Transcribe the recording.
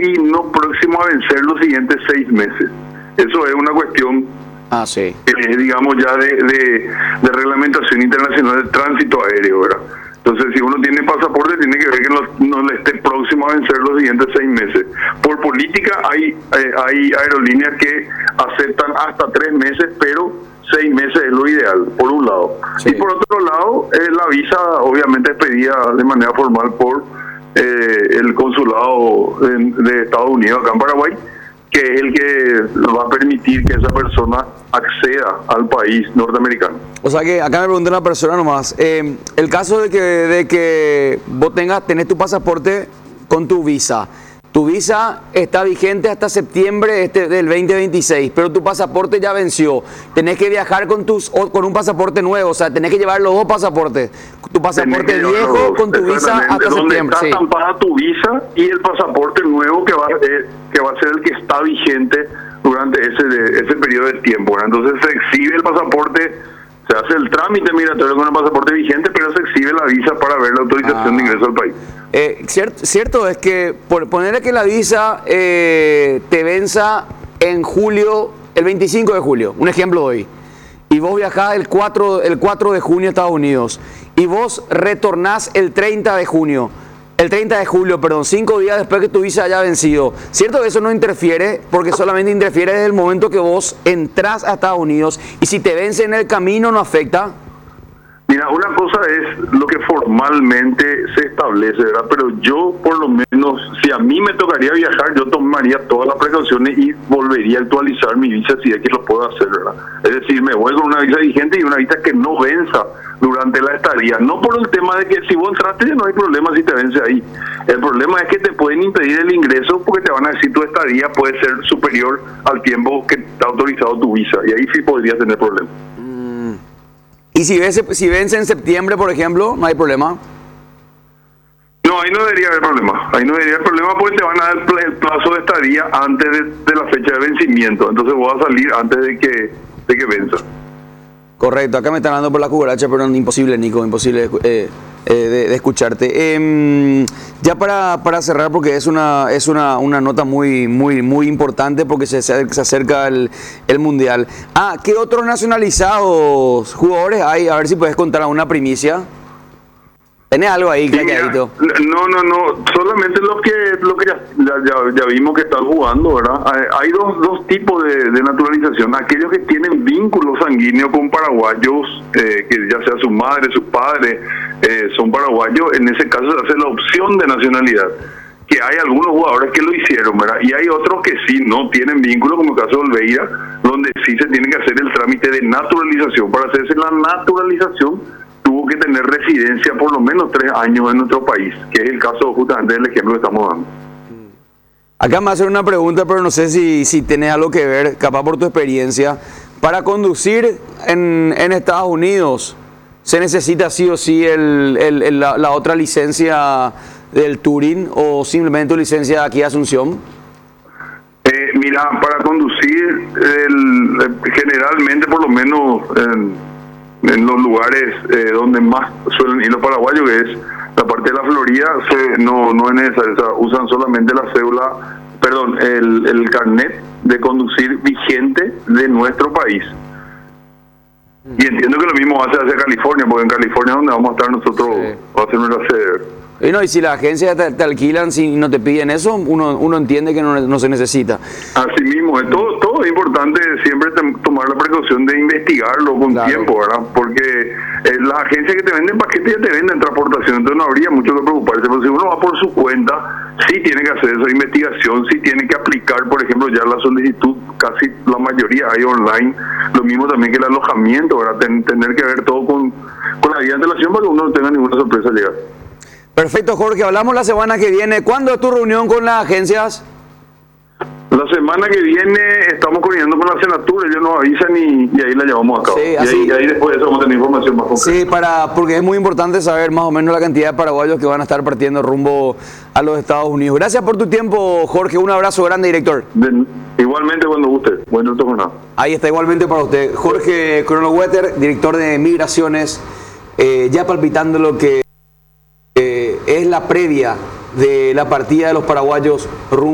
y no próximo a vencer los siguientes 6 meses. Eso es una cuestión, digamos, ya de reglamentación internacional de tránsito aéreo, ¿verdad? Entonces, si uno tiene pasaporte, tiene que ver que no le esté próximo a vencer los siguientes 6 meses. Por política, hay aerolíneas que aceptan hasta 3 meses, pero 6 meses es lo ideal, por un lado. Sí. Y por otro lado, la visa obviamente es pedida de manera formal por el consulado de Estados Unidos acá en Paraguay, que es el que va a permitir que esa persona acceda al país norteamericano. O sea que acá me pregunta una persona nomás, el caso de que vos tenés tu pasaporte con tu visa está vigente hasta septiembre del 2026, pero tu pasaporte ya venció. Tenés que viajar con un pasaporte nuevo, o sea, tenés que llevar los dos pasaportes. Tu pasaporte viejo con tu visa hasta donde septiembre. Está estampada tu visa y el pasaporte nuevo que va a ser el que está vigente durante ese periodo de tiempo, ¿verdad? Entonces se exhibe el pasaporte, se hace el trámite migratorio con el pasaporte vigente, pero se exhibe la visa para ver la autorización de ingreso al país. Cierto es que por ponerle que la visa te venza en julio, el 25 de julio, un ejemplo hoy, y vos viajás el 4 de junio a Estados Unidos, y vos retornás el 30 de julio, 5 días después que tu visa haya vencido. Cierto que eso no interfiere, porque solamente interfiere desde el momento que vos entrás a Estados Unidos, y si te vence en el camino no afecta. Mira, una cosa es lo que formalmente se establece, ¿verdad? Pero yo, por lo menos, si a mí me tocaría viajar, yo tomaría todas las precauciones y volvería a actualizar mi visa si es que lo puedo hacer, ¿verdad? Es decir, me voy con una visa vigente y una visa que no venza durante la estadía. No por el tema de que si vos entraste no hay problema si te vence ahí. El problema es que te pueden impedir el ingreso porque te van a decir tu estadía puede ser superior al tiempo que está autorizado tu visa. Y ahí sí podrías tener problemas. ¿Y si vence en septiembre, por ejemplo, no hay problema? No, ahí no debería haber problema. Ahí no debería haber problema porque te van a dar el plazo de estadía antes de la fecha de vencimiento. Entonces vos vas a salir antes de que venza. Correcto. Acá me están dando por la cucaracha, pero imposible, Nico, imposible de escucharte. Ya para cerrar, porque es una nota muy importante porque se acerca el Mundial. ¿Qué otros nacionalizados jugadores hay? A ver si puedes contar alguna primicia. ¿Tenés algo ahí, calladito? No, solamente los que ya vimos que están jugando, ¿verdad? Hay dos tipos de naturalización. Aquellos que tienen vínculos sanguíneos con paraguayos, que ya sea su madre, su padre, son paraguayos, en ese caso se hace la opción de nacionalidad. Que hay algunos jugadores que lo hicieron, ¿verdad? Y hay otros que sí no tienen vínculo, como el caso de Olveira, donde sí se tiene que hacer el trámite de naturalización. Para hacerse la naturalización tuvo que tener residencia por lo menos 3 años en nuestro país, que es el caso justamente del ejemplo que estamos dando. Acá me va a hacer una pregunta, pero no sé si tenés algo que ver, capaz por tu experiencia. Para conducir en Estados Unidos, ¿se necesita sí o sí la otra licencia del Turing o simplemente tu licencia aquí de Asunción? Mira, para conducir, generalmente, por lo menos en los lugares donde más suelen ir los paraguayos, que es la parte de la Florida, no es necesario, o sea, usan solamente la cédula, el carnet de conducir vigente de nuestro país. Y entiendo que lo mismo hace hacia California, porque en California es donde vamos a estar nosotros, va a ser nuestra sede. Y si la agencia te alquilan, si no te piden eso, uno entiende que no se necesita. Así mismo, todo es importante siempre tomar la precaución de investigarlo con tiempo, ¿verdad? Porque las agencias que te venden paquetes ya te venden transportación, entonces no habría mucho que preocuparse. Pero si uno va por su cuenta, sí tiene que hacer esa investigación, sí tiene que aplicar, por ejemplo, ya la solicitud, casi la mayoría hay online, lo mismo también que el alojamiento, ¿verdad? Tener que ver todo con la guía de antelación para que uno no tenga ninguna sorpresa al llegar. Perfecto, Jorge, hablamos la semana que viene. ¿Cuándo es tu reunión con las agencias? La semana que viene estamos coordinando con la senatura, ellos nos avisan y ahí la llevamos a cabo. Sí, y ahí después de eso vamos a tener información más concreta. Sí, porque es muy importante saber más o menos la cantidad de paraguayos que van a estar partiendo rumbo a los Estados Unidos. Gracias por tu tiempo, Jorge. Un abrazo grande, director. Igualmente, cuando guste. Buen jornada. Ahí está, igualmente para usted. Jorge Kronowetter, director de Migraciones, ya palpitando lo que es la previa de la partida de los paraguayos rumbo